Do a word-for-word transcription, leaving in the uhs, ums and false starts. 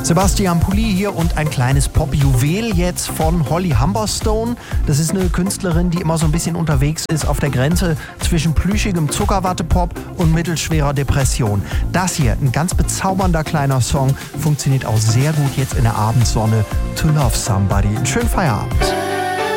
Sebastian Pulli hier und ein kleines Pop-Juwel jetzt von Holly Humberstone. Das ist eine Künstlerin, die immer so ein bisschen unterwegs ist auf der Grenze zwischen plüschigem Zuckerwatte-Pop und mittelschwerer Depression. Das hier, ein ganz bezaubernder kleiner Song, funktioniert auch sehr gut jetzt in der Abendsonne. To Love Somebody. Einen schönen Feierabend.